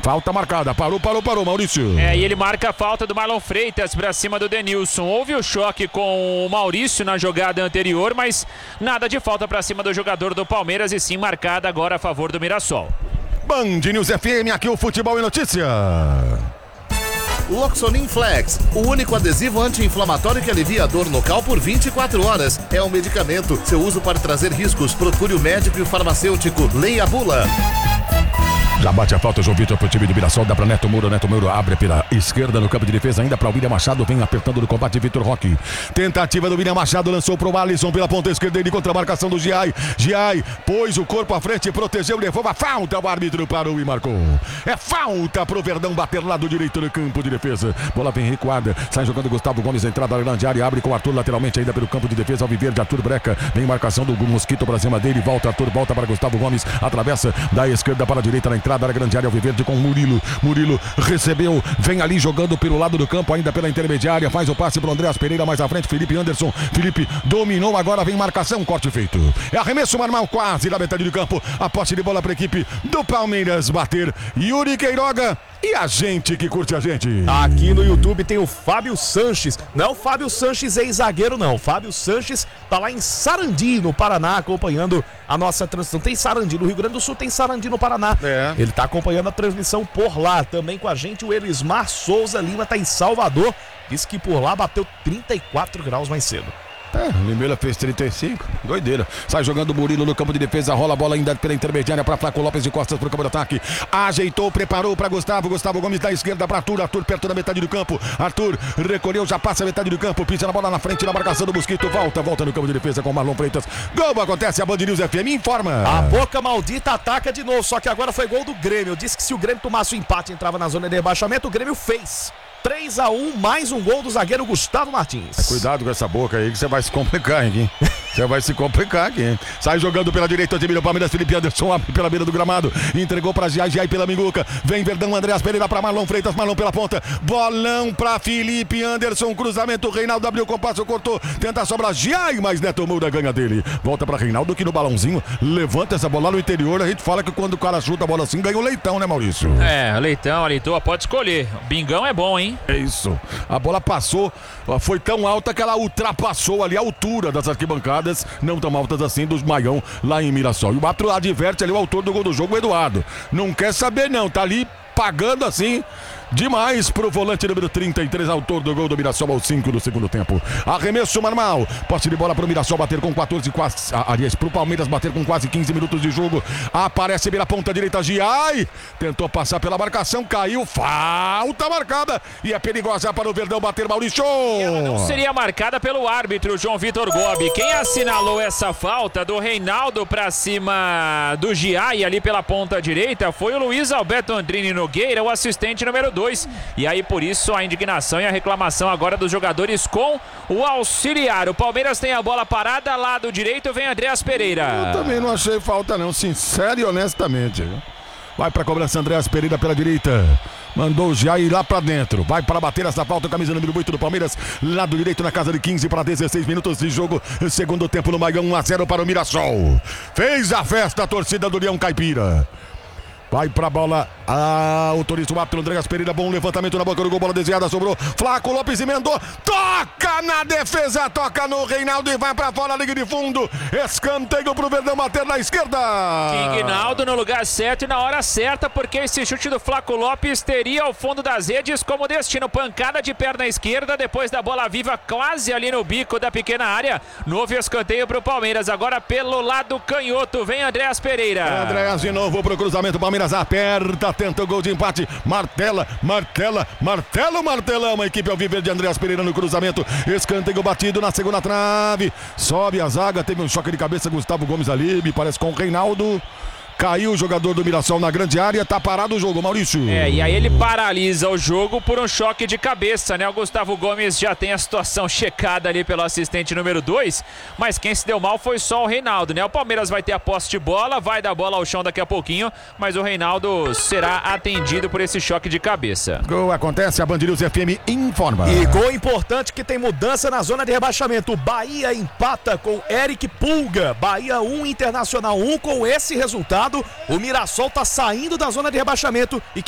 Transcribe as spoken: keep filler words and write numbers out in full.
Falta marcada, parou, parou, parou, Maurício. É, e ele marca a falta do Marlon Freitas pra cima do Denilson. Houve o choque com o Maurício na jogada anterior, mas nada de falta pra cima do jogador do Palmeiras, e sim marcada agora a favor do Mirassol. Band News F M, aqui o Futebol e Notícia. Loxonin Flex, o único adesivo anti-inflamatório que alivia a dor local por vinte e quatro horas. É um medicamento. Seu uso pode trazer riscos. Procure o médico e o farmacêutico. Leia a bula. Já bate a falta, João Vitor pro time do Mirassol, dá pra Neto Moura, Neto Moura abre pela esquerda no campo de defesa, ainda pra William Machado, vem apertando no combate Vitor Roque. Tentativa do William Machado, lançou pro Alisson pela ponta esquerda, ele contra a marcação do Giai. Giai pôs o corpo à frente, protegeu, levou a falta, o árbitro parou e marcou. É falta pro Verdão bater lado direito no campo de defesa. Bola vem recuada, sai jogando Gustavo Gomes, entrada na grande área, abre com o Arthur lateralmente ainda pelo campo de defesa, Alviverde, Arthur Breca, vem marcação do Mosquito pra cima dele, volta Arthur, volta para Gustavo Gomes, atravessa da esquerda para a direita na entrada da grande área, Alviverde com Murilo, Murilo recebeu, vem ali jogando pelo lado do campo, ainda pela intermediária, faz o passe pro Andreas Pereira mais à frente, Felipe Anderson, Felipe dominou, agora vem marcação, norte feito, é arremesso normal quase na metade do campo, a posse de bola para a equipe do Palmeiras bater, Yuri Queiroga e a gente que curte a gente. Aqui no YouTube tem o Fábio Sanches, não é o Fábio Sanches ex-zagueiro não, o Fábio Sanches tá lá em Sarandi, no Paraná, acompanhando a nossa transmissão. Tem Sarandi no Rio Grande do Sul, tem Sarandi no Paraná, é. Ele tá acompanhando a transmissão por lá, também com a gente o Elismar Souza Lima tá em Salvador, diz que por lá bateu trinta e quatro graus mais cedo. É, o Limeira fez trinta e cinco, doideira. Sai jogando o Murilo no campo de defesa, rola a bola ainda pela intermediária para Flaco Lopes de costas pro campo de ataque. Ajeitou, preparou para Gustavo, Gustavo Gomes da esquerda para Arthur, Arthur perto da metade do campo. Arthur recolheu, já passa a metade do campo, pisa na bola na frente na marcação do Mosquito, volta, volta no campo de defesa com o Marlon Freitas. Gol acontece, a Band News F M informa. A boca maldita ataca de novo, só que agora foi gol do Grêmio. Disse que se o Grêmio tomasse o empate entrava na zona de rebaixamento, o Grêmio fez. três a um, mais um gol do zagueiro Gustavo Martins. Cuidado com essa boca aí que você vai se complicar, hein? Você vai se complicar aqui, hein? Sai jogando pela direita, o time do Palmeiras, Felipe Anderson abre pela beira do gramado, entregou pra Giai, Giai pela Minguca, vem Verdão, Andreas Pereira pra Marlon Freitas, Marlon pela ponta, bolão pra Felipe Anderson, cruzamento, Reinaldo abriu o compasso, cortou, tenta sobrar Giai, mas Neto Moura ganha dele, volta pra Reinaldo que no balãozinho, levanta essa bola no interior, a gente fala que quando o cara chuta a bola assim, ganha o Leitão, né, Maurício? É, Leitão, a Leitoa pode escolher, Bingão é bom, hein? É isso, a bola passou, foi tão alta que ela ultrapassou ali a altura das arquibancadas, não tão altas assim, dos Maião lá em Mirassol. E o Batro adverte ali o autor do gol do jogo, o Eduardo. Não quer saber não, tá ali pagando assim demais pro volante número trinta e três, autor do gol do Mirassol aos cinco do segundo tempo. Arremesso normal, posse de bola pro Mirassol bater com quatorze, quase, aliás, pro Palmeiras bater com quase quinze minutos de jogo. Aparece pela ponta direita, Giai, tentou passar pela marcação, caiu, falta marcada e é perigosa para o Verdão bater, Maurício. E ela não seria marcada pelo árbitro João Vitor Gobi. Quem assinalou essa falta do Reinaldo pra cima do Giai ali pela ponta direita foi o Luiz Alberto Andrini Nogueira, o assistente número dois. E aí por isso a indignação e a reclamação agora dos jogadores com o auxiliar. O Palmeiras tem a bola parada, lado direito vem Andreas Pereira. Eu também não achei falta não, sincero e honestamente. Vai pra cobrança Andreas Pereira pela direita. Mandou o Jair lá pra dentro. Vai para bater essa falta, camisa número oito do Palmeiras. Lado direito na casa de quinze para dezesseis minutos de jogo. Segundo tempo no Maião, um a zero para o Mirassol. Fez a festa a torcida do Leão Caipira. Vai pra bola, ah, autoriza o árbitro Andreas Pereira, bom levantamento na boca do gol, bola desviada, sobrou, Flaco Lopes emendou, toca na defesa, toca no Reinaldo e vai pra fora, liga de fundo, escanteio pro Verdão bater na esquerda. Quignaldo no lugar certo e na hora certa, porque esse chute do Flaco Lopes teria o fundo das redes como destino, pancada de perna esquerda, depois da bola viva quase ali no bico da pequena área, novo escanteio pro Palmeiras, agora pelo lado canhoto, vem Andreas Pereira. Andreas de novo pro cruzamento, Palmeiras aperta, tenta o gol de empate, martela, martela, martela, martelão, a equipe ao viver de Andreas Pereira no cruzamento, escanteio batido na segunda trave, sobe a zaga, teve um choque de cabeça, Gustavo Gomes ali, me parece com o Reinaldo. Caiu o jogador do Mirassol na grande área, tá parado o jogo, Maurício. É, e aí ele paralisa o jogo por um choque de cabeça, né? O Gustavo Gomes já tem a situação checada ali pelo assistente número dois, mas quem se deu mal foi só o Reinaldo, né? O Palmeiras vai ter a posse de bola, vai dar bola ao chão daqui a pouquinho, mas o Reinaldo será atendido por esse choque de cabeça. Gol acontece, a Band News F M informa. E gol importante que tem mudança na zona de rebaixamento. Bahia empata com Eric Pulga. Bahia um, Internacional um. Com esse resultado, o Mirassol tá saindo da zona de rebaixamento e